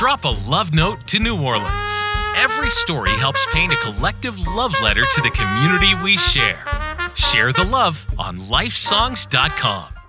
Drop a love note to New Orleans. Every story helps paint a collective love letter to the community we share. Share the love on lifesongs.com.